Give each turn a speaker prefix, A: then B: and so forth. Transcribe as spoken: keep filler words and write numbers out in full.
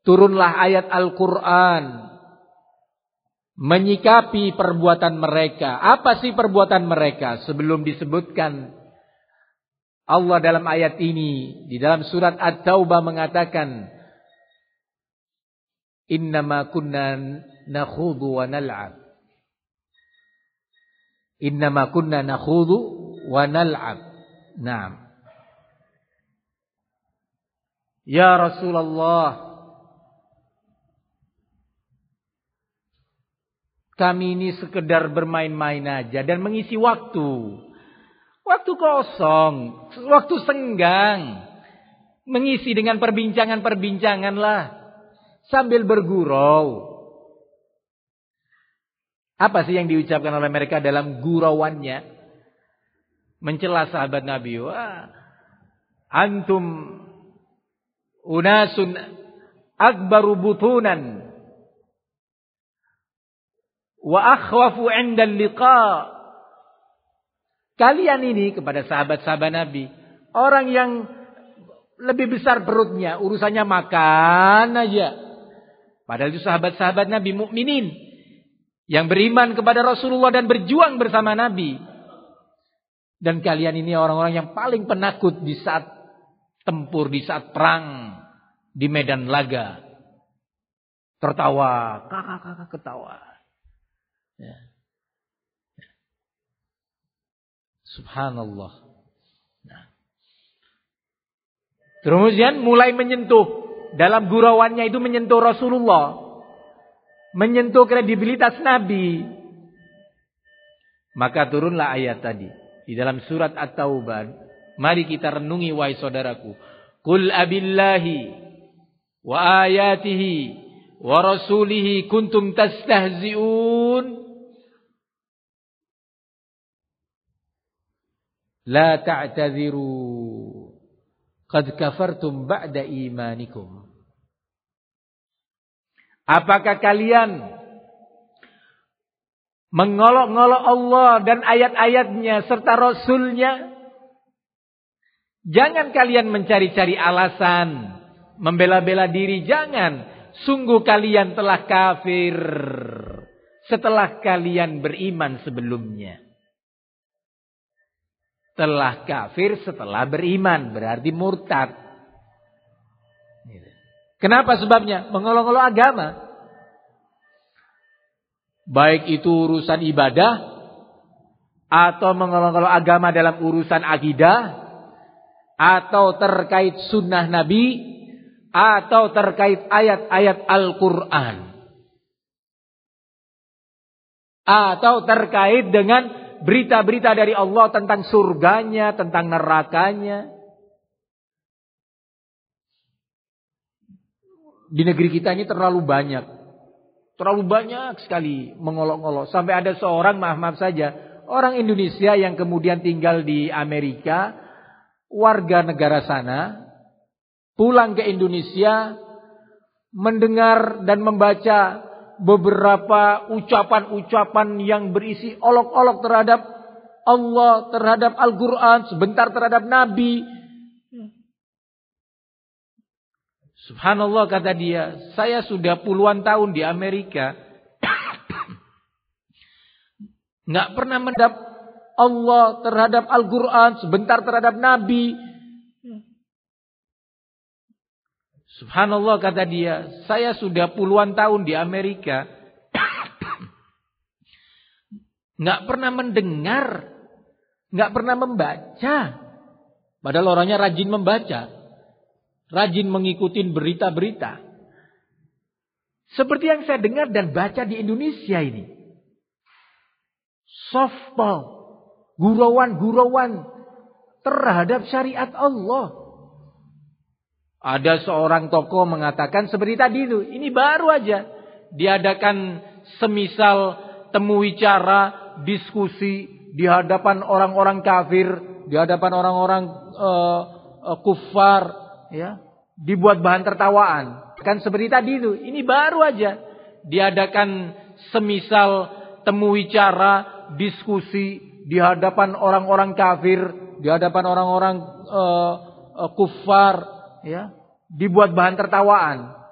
A: turunlah ayat Al-Quran menyikapi perbuatan mereka. Apa sih perbuatan mereka? Sebelum disebutkan, Allah dalam ayat ini di dalam surat At-Taubah mengatakan, innama kunna nakhudu wa nal'ab. Innama kunna nakhudu wa nal'ab. Naam. Ya Rasulullah, kami ini sekedar bermain-main aja dan mengisi waktu. Waktu kosong, waktu senggang. Mengisi dengan perbincangan-perbincangan lah. Sambil bergurau. Apa sih yang diucapkan oleh mereka dalam gurauannya? Mencela sahabat Nabi. Wah, antum unasun akbaru butunan wa akhwafu 'inda liqa. Kalian ini, kepada sahabat-sahabat Nabi, orang yang lebih besar perutnya, urusannya makan aja. Padahal itu sahabat-sahabat Nabi mukminin yang beriman kepada Rasulullah dan berjuang bersama Nabi. Dan kalian ini orang-orang yang paling penakut di saat tempur, di saat perang, di medan laga. Tertawa, kakak-kakak ketawa. Ya. Subhanallah. Nah. Kemudian mulai menyentuh, dalam gurauannya itu menyentuh Rasulullah, menyentuh kredibilitas Nabi. Maka turunlah ayat tadi di dalam surat At-Taubah. Mari kita renungi wahai saudaraku. Qul abillahi wa ayatihi wa rasulihi kuntum tastahzi'un. La ta'tadhiru qad kafartum ba'da imanikum. Apakah kalian mengolok-ngolok Allah dan ayat-ayatnya serta Rasulnya? Jangan kalian mencari-cari alasan, membela-bela diri, jangan. Sungguh kalian telah kafir setelah kalian beriman sebelumnya. Telah kafir setelah beriman, berarti murtad. Kenapa sebabnya? Mengolok-olok agama. Baik itu urusan ibadah, atau mengolok-olok agama dalam urusan akidah, atau terkait sunnah Nabi, atau terkait ayat-ayat Al-Quran, atau terkait dengan berita-berita dari Allah tentang surganya, tentang nerakanya. Di negeri kita ini terlalu banyak. Terlalu banyak sekali mengolok-olok. Sampai ada seorang, maaf-maaf saja, orang Indonesia yang kemudian tinggal di Amerika, warga negara sana, pulang ke Indonesia, mendengar dan membaca beberapa ucapan-ucapan yang berisi olok-olok terhadap Allah, terhadap Al-Quran, sebentar terhadap Nabi. Subhanallah, kata dia, saya sudah puluhan tahun di Amerika, nggak pernah mendapat Allah, terhadap Al-Quran, sebentar terhadap Nabi. Subhanallah, kata dia, saya sudah puluhan tahun di Amerika, nggak pernah mendengar, nggak pernah membaca. Padahal orangnya rajin membaca, rajin mengikuti berita-berita. Seperti yang saya dengar dan baca di Indonesia ini. Softball, gurauan-gurauan terhadap syariat Allah. Ada seorang tokoh mengatakan seperti tadi itu, ini baru aja diadakan semisal temu wicara, diskusi di hadapan orang-orang kafir, di hadapan orang-orang uh, uh, kufar, ya, dibuat bahan tertawaan. Kan seperti tadi itu, ini baru aja diadakan semisal temu wicara, diskusi di hadapan orang-orang kafir, di hadapan orang-orang uh, uh, kufar, ya, dibuat bahan tertawaan.